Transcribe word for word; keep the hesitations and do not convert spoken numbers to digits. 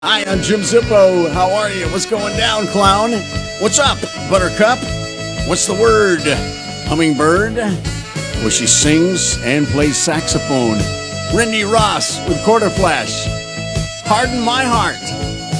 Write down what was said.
Hi, I'm Jim Zippo. How are you? What's going down, clown? What's up, Buttercup? What's the word? Hummingbird? Well, she sings and plays saxophone. Randy Ross with Quarter Flash. Harden My Heart.